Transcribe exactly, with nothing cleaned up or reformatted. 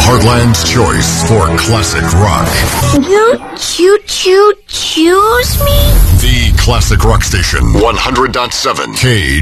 Heartland's choice for classic rock. Won't you choo choose me? The Classic Rock Station, one hundred point seven K